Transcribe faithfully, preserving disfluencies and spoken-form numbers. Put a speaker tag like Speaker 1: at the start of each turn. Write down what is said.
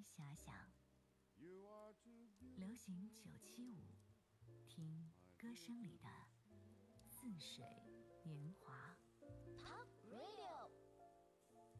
Speaker 1: 遐想。流行九七五，听歌声里的似水年华。